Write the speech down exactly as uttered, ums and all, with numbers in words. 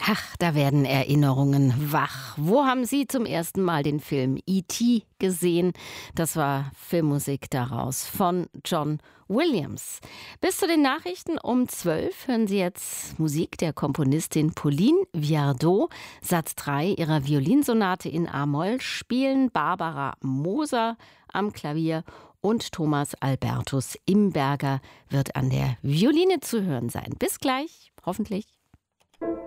Ach, da werden Erinnerungen wach. Wo haben Sie zum ersten Mal den Film E T gesehen? Das war Filmmusik daraus von John Williams. Bis zu den Nachrichten um zwölf hören Sie jetzt Musik der Komponistin Pauline Viardot. Satz drei ihrer Violinsonate in A-Moll spielen Barbara Moser am Klavier und Thomas Albertus Imberger wird an der Violine zu hören sein. Bis gleich, hoffentlich.